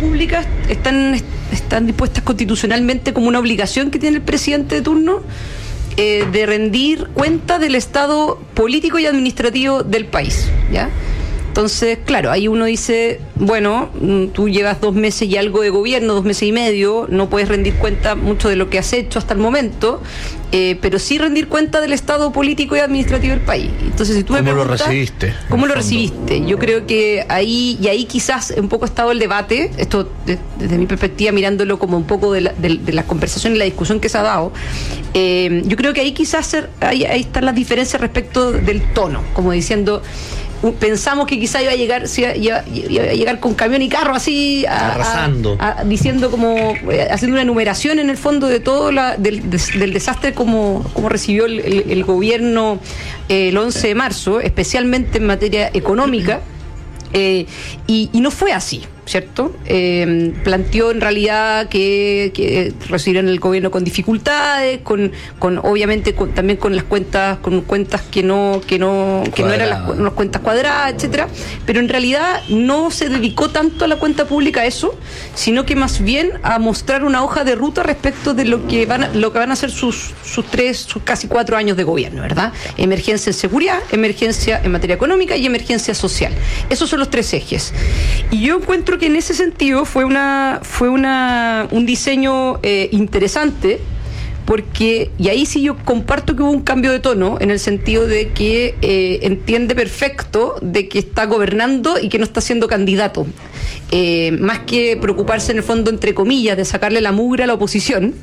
públicas están dispuestas constitucionalmente como una obligación que tiene el presidente de turno de rendir cuenta del estado político y administrativo del país, ¿ya? Entonces, claro, ahí uno dice, bueno, tú llevas 2 meses y algo de gobierno, 2 meses y medio, no puedes rendir cuenta mucho de lo que has hecho hasta el momento, pero sí rendir cuenta del estado político y administrativo del país. Entonces, si tú me preguntas, ¿cómo lo recibiste? Yo creo que ahí quizás un poco ha estado el debate, esto desde mi perspectiva, mirándolo como un poco de la conversación y la discusión que se ha dado. Yo creo que ahí quizás ahí están las diferencias respecto del tono, como diciendo, pensamos que quizá iba a llegar con camión y carro así arrasando, diciendo como haciendo una enumeración en el fondo de todo del desastre como recibió el gobierno el 11 de marzo, especialmente en materia económica, y no fue así, ¿cierto? Planteó en realidad que recibieron el gobierno con dificultades, con obviamente también con las cuentas, con cuentas que no eran las cuentas cuadradas, etcétera, pero en realidad no se dedicó tanto a la cuenta pública a eso, sino que más bien a mostrar una hoja de ruta respecto de lo que van a ser sus casi 4 años de gobierno, ¿verdad? Emergencia en seguridad, emergencia en materia económica y emergencia social. Esos son los 3 ejes. Y yo encuentro que en ese sentido fue un diseño interesante, porque, y ahí sí yo comparto que hubo un cambio de tono, en el sentido de que entiende perfecto de que está gobernando y que no está siendo candidato. Más que preocuparse en el fondo, entre comillas, de sacarle la mugre a la oposición,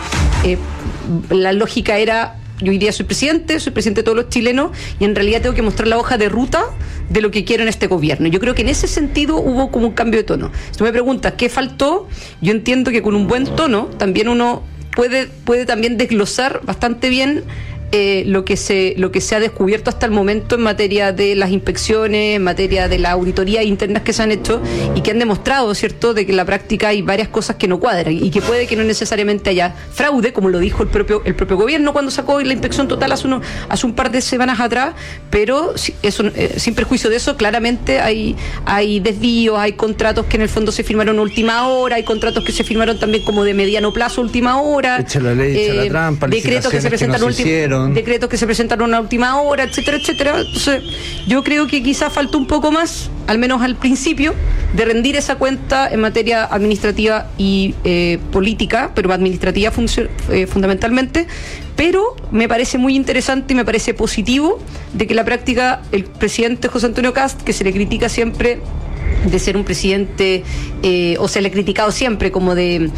la lógica era: yo hoy día soy presidente de todos los chilenos, y en realidad tengo que mostrar la hoja de ruta de lo que quiero en este gobierno. Yo creo que en ese sentido hubo como un cambio de tono. Si tú me preguntas qué faltó, yo entiendo que con un buen tono también uno puede también desglosar bastante bien lo que se ha descubierto hasta el momento en materia de las inspecciones, en materia de las auditorías internas que se han hecho y que han demostrado, ¿cierto?, de que en la práctica hay varias cosas que no cuadran y que puede que no necesariamente haya fraude, como lo dijo el propio gobierno cuando sacó la inspección total hace un par de semanas atrás, pero eso, sin perjuicio de eso, claramente hay desvíos, hay contratos que en el fondo se firmaron a última hora, hay contratos que se firmaron también como de mediano plazo a última hora, echa la ley, echa la trampa, decretos que se presentaron decretos que se presentaron a última hora, etcétera, etcétera. Entonces, yo creo que quizás faltó un poco más, al menos al principio, de rendir esa cuenta en materia administrativa y política, pero administrativa fundamentalmente. Pero me parece muy interesante y me parece positivo de que en la práctica el presidente José Antonio Kast, que se le critica siempre de ser un presidente, o se le ha criticado siempre como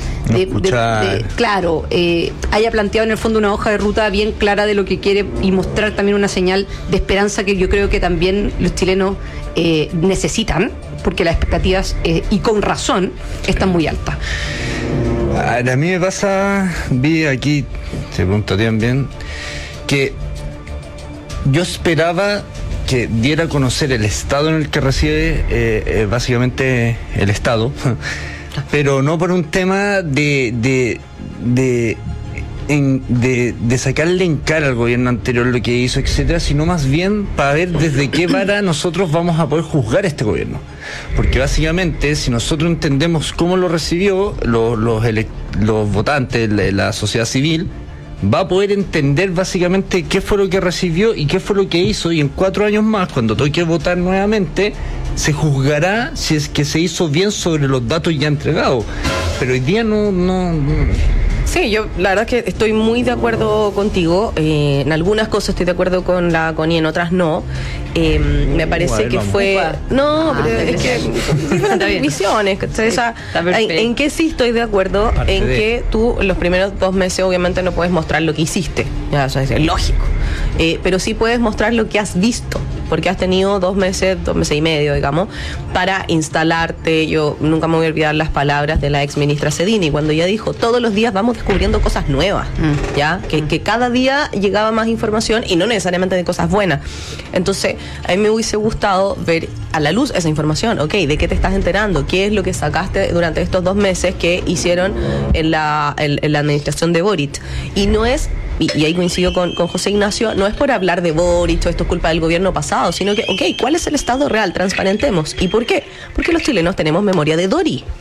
claro, haya planteado en el fondo una hoja de ruta bien clara de lo que quiere y mostrar también una señal de esperanza que yo creo que también los chilenos necesitan, porque las expectativas, y con razón, están muy altas. A mí me pasa, vi aquí, se preguntó también, que yo esperaba que diera a conocer el estado en el que reside básicamente el Estado, pero no por un tema de sacarle en cara al gobierno anterior lo que hizo, etcétera, sino más bien para ver desde qué vara nosotros vamos a poder juzgar este gobierno. Porque básicamente, si nosotros entendemos cómo lo recibió los votantes, la sociedad civil, va a poder entender básicamente qué fue lo que recibió y qué fue lo que hizo, y en 4 años más, cuando toque votar nuevamente, se juzgará si es que se hizo bien sobre los datos ya entregados. Pero hoy día no. Sí, yo la verdad es que estoy muy de acuerdo contigo. En algunas cosas estoy de acuerdo con la Connie, en otras no. Me parece que fue... No, pero es que diferentes visiones. ¿En qué sí estoy de acuerdo? En que tú los primeros 2 meses obviamente no puedes mostrar lo que hiciste. Ya, eso es lógico. Pero sí puedes mostrar lo que has visto, porque has tenido 2 meses y medio, digamos, para instalarte. Yo nunca me voy a olvidar las palabras de la ex ministra Cedini, cuando ella dijo: todos los días vamos descubriendo cosas nuevas, ¿ya? Que cada día llegaba más información, y no necesariamente de cosas buenas. Entonces, a mí me hubiese gustado ver a la luz esa información. Ok, ¿de qué te estás enterando? ¿Qué es lo que sacaste durante estos 2 meses que hicieron en la administración de Boric? Y no es... Y ahí coincido con José Ignacio, no es por hablar de Boric, esto es culpa del gobierno pasado, sino que, ok, ¿cuál es el estado real? Transparentemos. ¿Y por qué? Porque los chilenos tenemos memoria de Dori.